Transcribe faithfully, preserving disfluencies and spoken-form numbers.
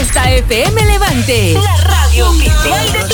Fiesta F M Levante, la radio oficial de